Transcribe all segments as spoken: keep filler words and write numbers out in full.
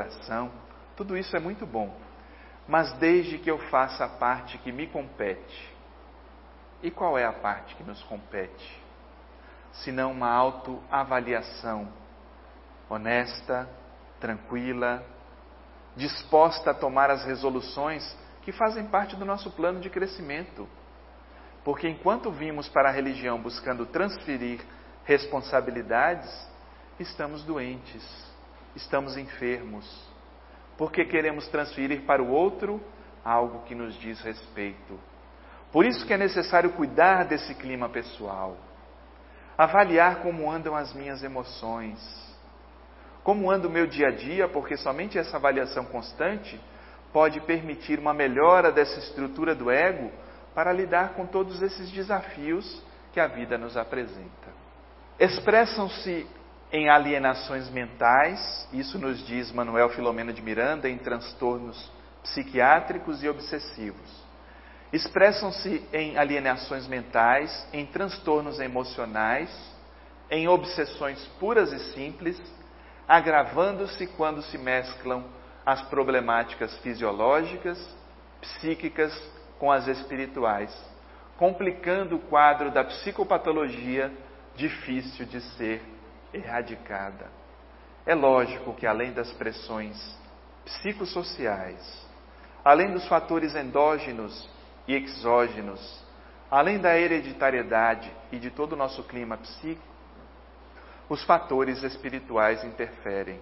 oração, tudo isso é muito bom, mas desde que eu faça a parte que me compete. E qual é a parte que nos compete? Senão uma autoavaliação honesta, tranquila, disposta a tomar as resoluções que fazem parte do nosso plano de crescimento. Porque enquanto vimos para a religião buscando transferir responsabilidades, estamos doentes, estamos enfermos, porque queremos transferir para o outro algo que nos diz respeito. Por isso que é necessário cuidar desse clima pessoal, avaliar como andam as minhas emoções, como anda o meu dia a dia, porque somente essa avaliação constante pode permitir uma melhora dessa estrutura do ego para lidar com todos esses desafios que a vida nos apresenta. Expressam-se em alienações mentais, isso nos diz Manuel Filomeno de Miranda, em transtornos psiquiátricos e obsessivos. Expressam-se em alienações mentais, em transtornos emocionais, em obsessões puras e simples, agravando-se quando se mesclam as problemáticas fisiológicas, psíquicas com as espirituais, complicando o quadro da psicopatologia difícil de ser erradicada. É lógico que além das pressões psicossociais, além dos fatores endógenos e exógenos, além da hereditariedade e de todo o nosso clima psíquico, os fatores espirituais interferem.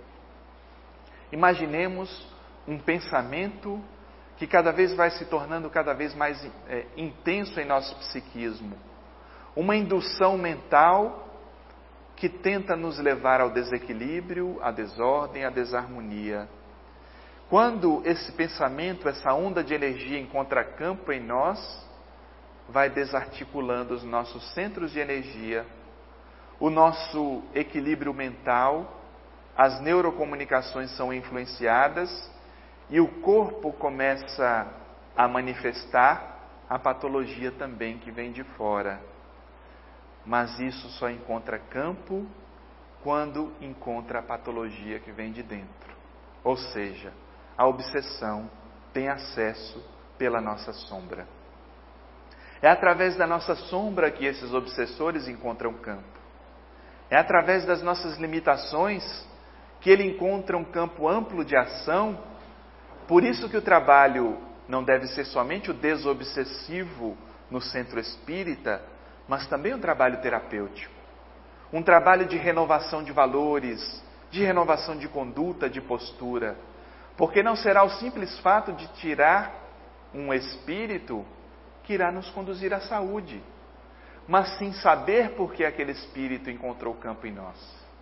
Imaginemos um pensamento que cada vez vai se tornando cada vez mais é, intenso em nosso psiquismo. Uma indução mental que tenta nos levar ao desequilíbrio, à desordem, à desarmonia. Quando esse pensamento, essa onda de energia encontra campo em nós, vai desarticulando os nossos centros de energia, o nosso equilíbrio mental, as neurocomunicações são influenciadas e o corpo começa a manifestar a patologia também que vem de fora. Mas isso só encontra campo quando encontra a patologia que vem de dentro. Ou seja, a obsessão tem acesso pela nossa sombra. É através da nossa sombra que esses obsessores encontram campo. É através das nossas limitações que ele encontra um campo amplo de ação. Por isso que o trabalho não deve ser somente o desobsessivo no centro espírita, mas também um trabalho terapêutico. Um trabalho de renovação de valores, de renovação de conduta, de postura. Porque não será o simples fato de tirar um espírito que irá nos conduzir à saúde, mas sim saber por que aquele espírito encontrou campo em nós.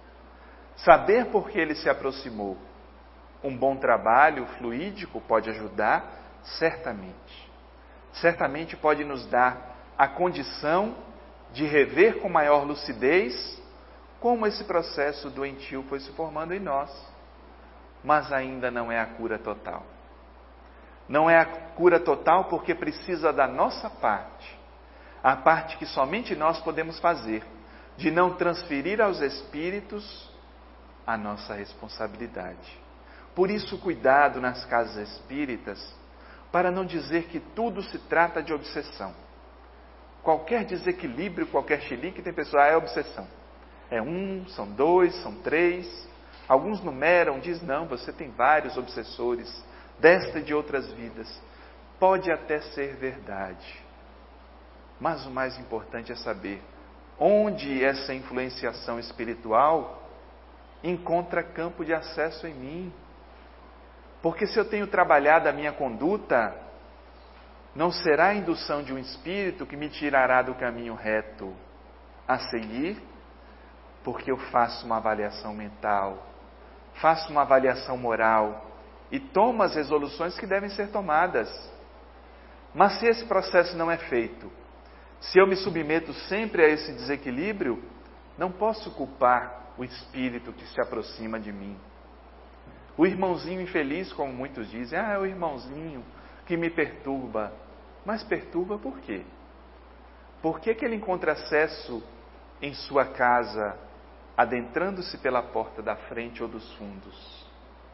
Saber por que ele se aproximou. Um bom trabalho fluídico pode ajudar, certamente. Certamente pode nos dar a condição de rever com maior lucidez como esse processo doentio foi se formando em nós. Mas ainda não é a cura total. Não é a cura total porque precisa da nossa parte. A parte que somente nós podemos fazer, de não transferir aos espíritos a nossa responsabilidade. Por isso, cuidado nas casas espíritas, para não dizer que tudo se trata de obsessão. Qualquer desequilíbrio, qualquer chilique, tem pessoa, ah, é obsessão. É um, são dois, são três. Alguns numeram, diz, não, você tem vários obsessores, desta e de outras vidas. Pode até ser verdade. Mas o mais importante é saber onde essa influenciação espiritual encontra campo de acesso em mim. Porque se eu tenho trabalhado a minha conduta, não será a indução de um espírito que me tirará do caminho reto a seguir, porque eu faço uma avaliação mental, faço uma avaliação moral e tomo as resoluções que devem ser tomadas. Mas se esse processo não é feito, se eu me submeto sempre a esse desequilíbrio, não posso culpar o espírito que se aproxima de mim. O irmãozinho infeliz, como muitos dizem, ah, é o irmãozinho que me perturba. Mas perturba por quê? Por que que ele encontra acesso em sua casa, adentrando-se pela porta da frente ou dos fundos?